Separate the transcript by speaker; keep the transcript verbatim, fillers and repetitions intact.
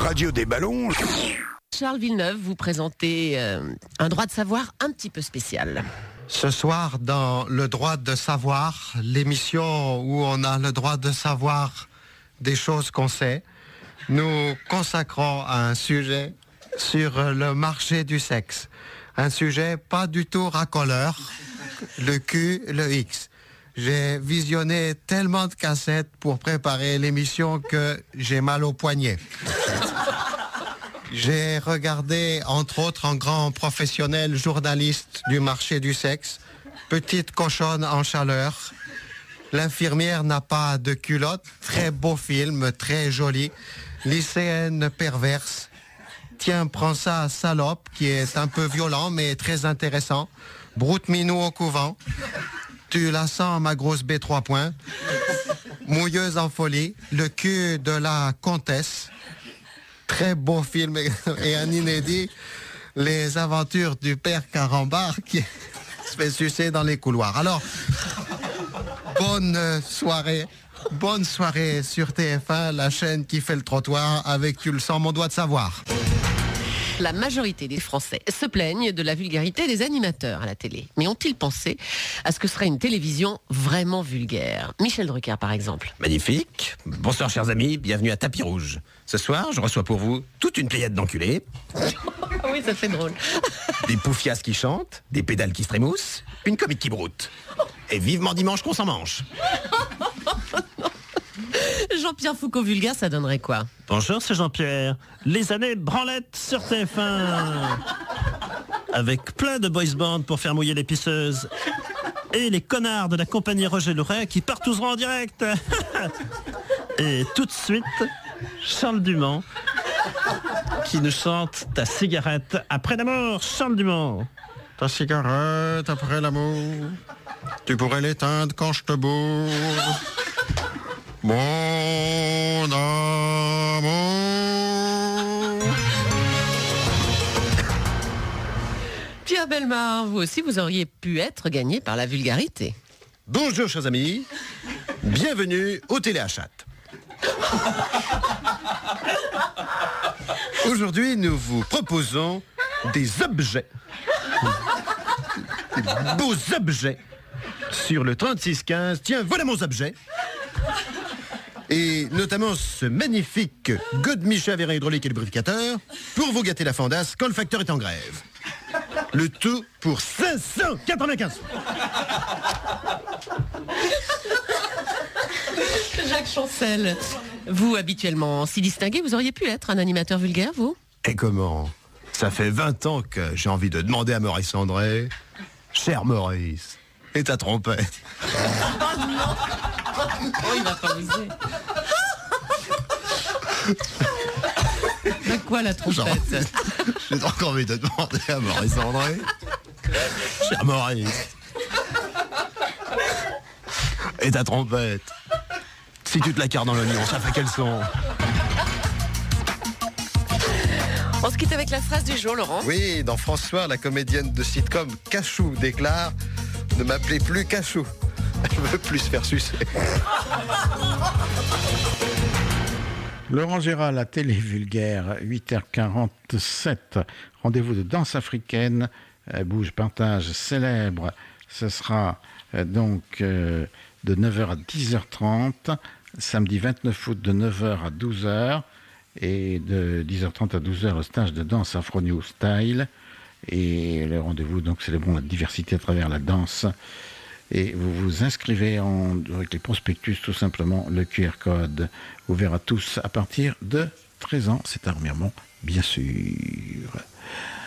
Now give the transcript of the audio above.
Speaker 1: radio des ballons.
Speaker 2: Charles Villeneuve, vous présentez euh, un droit de savoir un petit peu spécial.
Speaker 3: Ce soir, dans Le droit de savoir, l'émission où on a le droit de savoir des choses qu'on sait, nous consacrons un sujet sur le marché du sexe. Un sujet pas du tout racoleur, le Q, le X. J'ai visionné tellement de cassettes pour préparer l'émission que j'ai mal au poignet. J'ai regardé, entre autres, un grand professionnel journaliste du marché du sexe, petite cochonne en chaleur. L'infirmière n'a pas de culotte, très beau film, très joli. Lycéenne perverse. Tiens, prends ça, salope, qui est un peu violent, mais très intéressant. Broute minou au couvent. Tu la sens, ma grosse B trois points. Mouilleuse en folie. Le cul de la comtesse. Très beau film et un inédit. Les aventures du père Carambar qui se fait sucer dans les couloirs. Alors, bonne soirée. Bonne soirée sur T F un, la chaîne qui fait le trottoir avec Tu le sens, mon doigt de savoir.
Speaker 2: La majorité des Français se plaignent de la vulgarité des animateurs à la télé. Mais ont-ils pensé à ce que serait une télévision vraiment vulgaire ? Michel Drucker, par exemple.
Speaker 4: Magnifique. Bonsoir, chers amis. Bienvenue à Tapis Rouge. Ce soir, je reçois pour vous toute une pléiade d'enculés.
Speaker 2: Oui, ça fait drôle.
Speaker 4: Des poufias qui chantent, des pédales qui se trémoussent, une comique qui broute. Et vivement dimanche qu'on s'en mange.
Speaker 2: Jean-Pierre Foucault vulgaire, ça donnerait quoi ?
Speaker 5: Bonjour, c'est Jean-Pierre. Les années branlettes sur T F un. Avec plein de boys bands pour faire mouiller les pisseuses. Et les connards de la compagnie Roger Louret qui partouseront en direct. Et tout de suite, Charles Dumont qui nous chante Ta cigarette après l'amour. Charles Dumont.
Speaker 3: Ta cigarette après l'amour, tu pourrais l'éteindre quand je te bourre. Mon amour.
Speaker 2: Pierre Bellemare, vous aussi, vous auriez pu être gagné par la vulgarité.
Speaker 4: Bonjour, chers amis. Bienvenue au Téléachat. Aujourd'hui, nous vous proposons des objets. Des beaux objets. Sur le trente-six quinze. Tiens, voilà mon objet. Et notamment ce magnifique godemiché à vérin hydraulique et lubrificateur pour vous gâter la fondasse quand le facteur est en grève. Le tout pour cinq cent quatre-vingt-quinze.
Speaker 2: Jacques Chancel, vous habituellement si distingué, vous auriez pu être un animateur vulgaire, vous ?
Speaker 4: Et comment ? Ça fait vingt ans que j'ai envie de demander à Maurice André, cher Maurice, et ta trompette.
Speaker 2: Oh non. Oh, il va pas viser. De quoi la trompette ?
Speaker 4: J'ai encore envie de demander à Maurice André, cher Maurice, et ta trompette. Si tu te la carres dans l'oignon, ça fait quel son ?
Speaker 2: On se quitte avec la phrase du jour, Laurent.
Speaker 3: Oui, dans François, la comédienne de sitcom Cachou déclare « Ne m'appelez plus Cachou, je veux plus se faire sucer ».
Speaker 6: Laurent Gérard, la télé vulgaire, huit heures quarante-sept. Rendez-vous de danse africaine, euh, bouge, partage, célèbre. Ce sera euh, donc euh, de neuf heures à dix heures trente, samedi vingt-neuf août de neuf heures à douze heures, et de dix heures trente à douze heures, le stage de danse Afro New Style. Et le rendez-vous, donc, célébrons la diversité à travers la danse. Et vous vous inscrivez en, avec les prospectus, tout simplement, le Q R code, ouvert à tous à partir de treize ans. C'est un remirement, bien sûr.